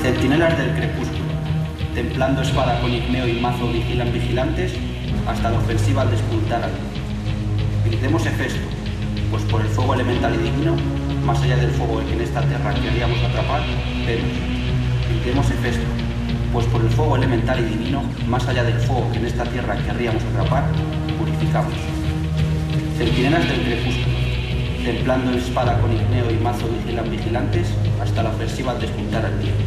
Centinelas del crepúsculo, templando espada con igneo y mazo vigilan vigilantes, hasta la ofensiva al despuntar al día. Gritemos Hefesto, pues por el fuego elemental y divino, más allá del fuego que en esta tierra queríamos atrapar, vemos. Gritemos Hefesto, pues por el fuego elemental y divino, más allá del fuego que en esta tierra querríamos atrapar, purificamos. Centinelas del crepúsculo, templando espada con igneo y mazo vigilan vigilantes, hasta la ofensiva al despuntar al día.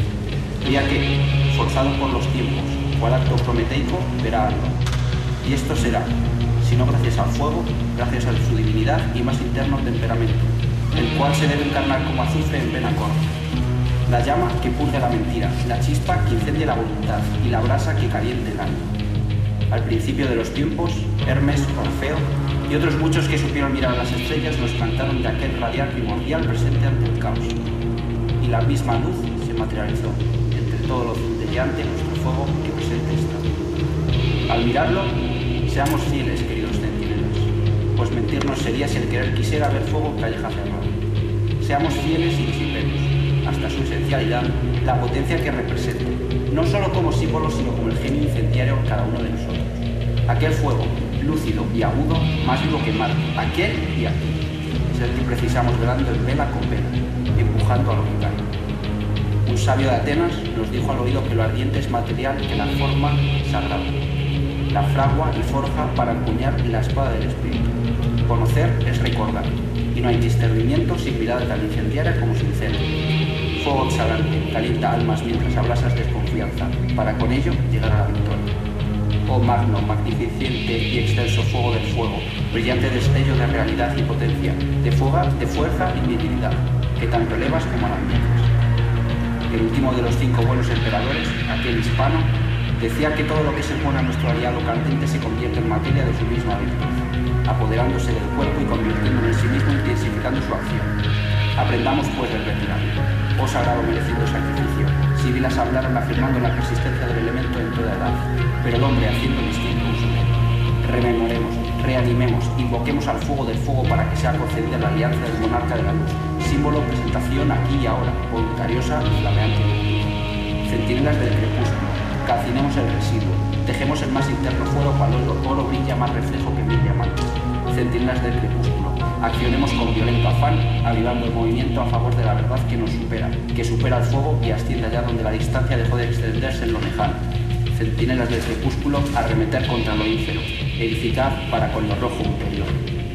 Día que, forzado por los tiempos, cual acto prometeico, verá algo. Y esto será, si no gracias al fuego, gracias a su divinidad y más interno temperamento, el cual se debe encarnar como azufre en vena corta. La llama que purga la mentira, la chispa que incendie la voluntad y la brasa que caliente el alma. Al principio de los tiempos, Hermes, Orfeo y otros muchos que supieron mirar a las estrellas nos cantaron de aquel radiar primordial presente ante el caos. Y la misma luz se materializó entre todo lo centelleante nuestro fuego que presente está. Al mirarlo, seamos fieles, queridos centinelas, pues mentirnos sería si el querer quisiera ver fuego calleja cerrada. Seamos fieles y disipemos, hasta su esencialidad, la potencia que representa, no solo como símbolo, sino como el genio incendiario en cada uno de nosotros. Aquel fuego, lúcido y agudo, más vivo que mal, aquel y aquel, es el que precisamos velando en vela con vela, empujando a lo que cae. Un sabio de Atenas nos dijo al oído que lo ardiente es material que la forma sagrada. La fragua y forja para empuñar la espada del espíritu. Conocer es recordar, y no hay discernimiento sin mirada tan incendiaria como sincera. Fuego exhalante, calienta almas mientras abrasas desconfianza, para con ello llegar a la victoria. Oh magno, magnificente y extenso fuego del fuego, brillante destello de realidad y potencia, de fuerza y divinidad, que tanto elevas como alambiques. El último de los 5 buenos emperadores, aquel hispano, decía que todo lo que se pone a nuestro aliado candente se convierte en materia de su misma virtud, apoderándose del cuerpo y convirtiéndolo en sí mismo, intensificando su acción. Aprendamos pues del veterano, oh sagrado merecido sacrificio. Sibilas hablaron afirmando la persistencia del elemento en toda edad, pero el hombre haciendo distinto uso de él. Rememoremos, reanimemos, invoquemos al fuego del fuego para que sea concedida la alianza del monarca de la luz, símbolo, presentación aquí y ahora, voluntariosa y flameante. Centinelas del crepúsculo, calcinemos el residuo, dejemos el más interno fuego cuando el oro brilla más reflejo que mil diamantes. Centinelas del crepúsculo, accionemos con violento afán, avivando el movimiento a favor de la verdad que supera el fuego y asciende allá donde la distancia dejó de extenderse en lo lejano. Centinelas del crepúsculo, arremeter contra lo ínfero, edificar para con lo rojo ulterior.